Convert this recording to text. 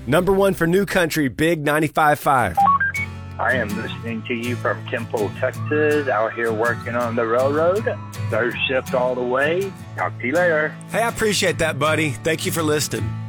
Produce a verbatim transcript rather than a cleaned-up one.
Number one for New Country, Big ninety-five point five. I am listening to you from Temple, Texas, out here working on the railroad. Third shift all the way. Talk to you later. Hey, I appreciate that, buddy. Thank you for listening.